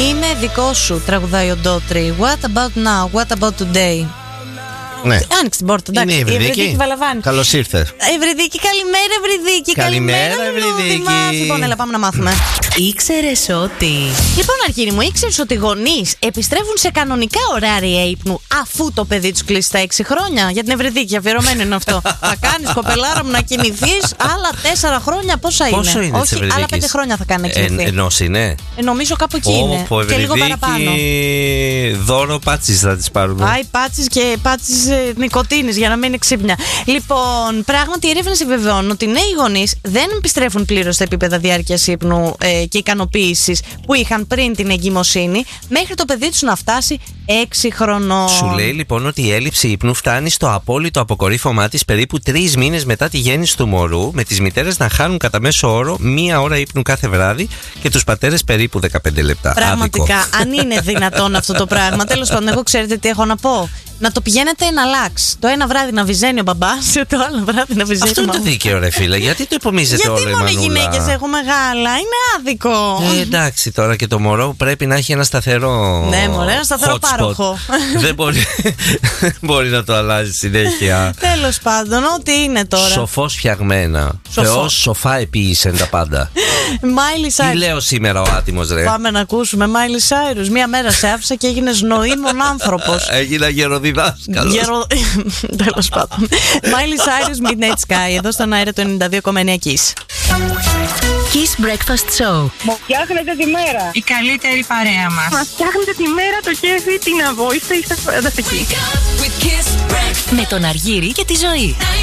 Είμαι δικό σου, τραγουδάει ο Ντότρι. What about now, what about today? Ναι. Άνοιξε την πόρτα, εντάξει. Είναι η Ευρυδίκη. Καλώς ήρθες. Ευρυδίκη, καλημέρα, Ευρυδίκη. Καλημέρα, Ευρυδίκη. Λοιπόν, έλα, πάμε να μάθουμε. Ήξερες ότι. Λοιπόν, Αρχίνη μου, ήξερες ότι οι γονείς επιστρέφουν σε κανονικά ωράρια ύπνου αφού το παιδί τους κλείσει τα 6 χρόνια? Για την Ευρυδίκη, αφιερωμένο είναι αυτό. Θα κάνεις, κοπελάρα μου, να κινηθείς άλλα 4 χρόνια. Πόσα είναι? Πόσο είναι? Όχι, άλλα 5 χρόνια θα κάνει να κινηθεί. Ενός είναι. Νομίζω κάπου εκεί είναι. Και λίγο παραπάνω. Δώρο πάτσις θα τις πάρουμε. Άι, πάτσις και πάτσις νοικοτήνης για να μην είναι ξύπνια. Λοιπόν, πράγματι οι έρευνες επιβεβαιώνουν ότι οι νέοι γονείς δεν επιστρέφουν πλήρως στα επίπεδα διάρκειας ύπνου και ικανοποίησης που είχαν πριν την εγκυμοσύνη, μέχρι το παιδί τους να φτάσει 6 χρονών. Σου λέει λοιπόν ότι η έλλειψη ύπνου φτάνει στο απόλυτο αποκορύφωμά της περίπου 3 μήνες μετά τη γέννηση του μωρού, με τις μητέρες να χάνουν κατά μέσο όρο 1 ώρα ύπνου κάθε βράδυ και τους πατέρες περίπου 15 λεπτά. Πραγματικά, Άδικο. αν είναι δυνατόν αυτό το πράγμα. Τέλος πάντων, εγώ ξέρετε τι έχω να πω. Να το πηγαίνετε να αλλάξει. Το ένα βράδυ να βυζένει ο μπαμπάς, το άλλο βράδυ να βυζένει Αυτό η είναι το μαμά. δίκαιο, ρε φίλε. Γιατί το υπομίζεται όλο η Γιατί μόνο οι μανούλα? γυναίκες έχουμε γάλα? Είναι άδικο. Εντάξει, τώρα και το μωρό πρέπει να έχει ένα σταθερό. Ναι, μωρέ, ένα σταθερό hotspot. πάροχο. Δεν μπορεί να το αλλάζει συνέχεια. Τέλος πάντων, ό,τι είναι τώρα. Σοφός φτιαγμένα. Σοφός. Θεός σοφά επίησεν τα πάντα. Miley Τι Cyrus. λέω σήμερα ο άτιμος, ρε? Πάμε να ακούσουμε Miley Cyrus. Μία μέρα σε άφησα και έγινες νοήμων άνθρωπος. Έγινα γεροδιδάσκαλος. Τέλος πάντων. Miley Cyrus, Midnight Sky, εδώ στον αέρα του 92,9 Kiss. Kiss Breakfast Show. Μου φτιάχνετε τη μέρα. Η καλύτερη παρέα μας. Μας φτιάχνετε τη μέρα, το κέφι, την αβόηστε, είστε φανταστικοί. Με τον Αργύρη και τη Ζωή.